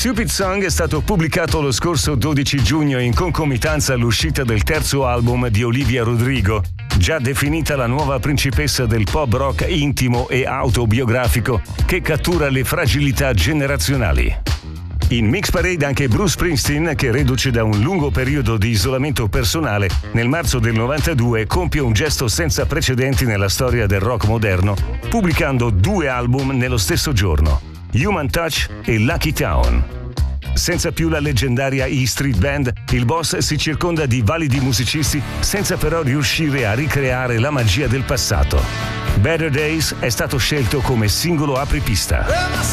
Stupid Song è stato pubblicato lo scorso 12 giugno in concomitanza all'uscita del terzo album di Olivia Rodrigo, già definita la nuova principessa del pop rock intimo e autobiografico che cattura le fragilità generazionali. In Mix Parade anche Bruce Springsteen, che reduce da un lungo periodo di isolamento personale, nel marzo del 92 compie un gesto senza precedenti nella storia del rock moderno, pubblicando 2 album nello stesso giorno, Human Touch e Lucky Town. Senza più la leggendaria E Street Band, il boss si circonda di validi musicisti senza però riuscire a ricreare la magia del passato. Better Days è stato scelto come singolo apripista.